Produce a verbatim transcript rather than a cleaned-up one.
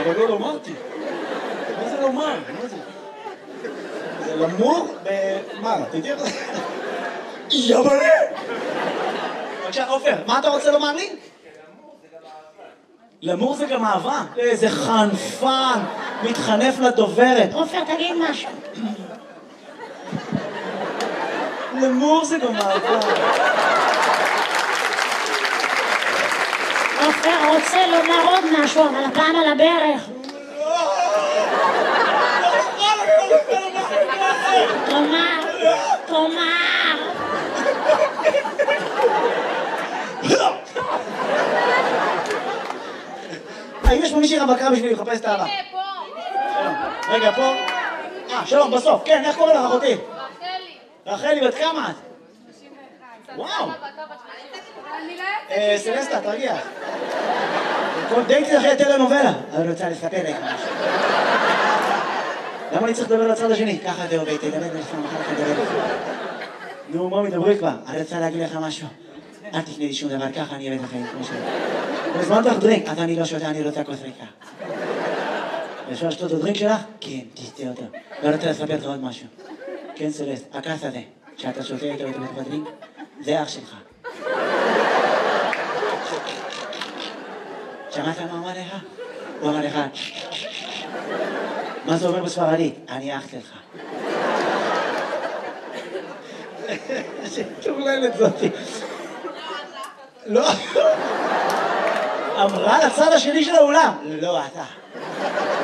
אבל לא אמרתי. מה זה לומר? מה זה? זה למור? מה? תתיר? יבלה! בבקשה, עופר, מה אתה רוצה לומר לי? למור זה גם אהבה. איזה חנפן, מתחנף לדוברת. עופר, תגיד משהו. למור זה גם אהבה. עופר רוצה לומר עוד משהו, אבל הפעם על הברך. תאמר, תאמר. האם יש פה מישהי רווקה בשביל לחפש את האהבה? הנה, פה. רגע, פה. אה, שלום, בסוף. כן, איך קוראים לך אחותי? רחלי. רחלי, בת כמה את? שלושים ואחת. וואו. אני לא אה, יוצאת. סלסטה, תרגיע. כל דייטי אחרי טלנובלה. אני רוצה לספר לך משהו. למה אני צריך לדבר לצד השני? ככה זה עובד, תדבר ולפעמים אחר כך לדבר לך. נו, בואו מדברי כבר. אני רוצה להגיד לך משהו. אל תפני לי שום דבר, ככה אני אבד לחיים, כמו שלי. הזמנת לך דרינק, אז אני לא שותה, אני רוצה כוס ריקה. אפשר לשתות את הדרינק שלך? כן, תשתה אותו. לא רוצה לספר לך עוד משהו. כן, סלסט, הכעס הזה, שאתה שותה איתו בתוך הדרינק, זה אח שלך. שמעת מה אמר לך? הוא אמר לך, מה זה אומר בספרדית? אני אח שלך. שטורללת זאתי. לא. אמרה לצד השני של האולם. לא, אתה.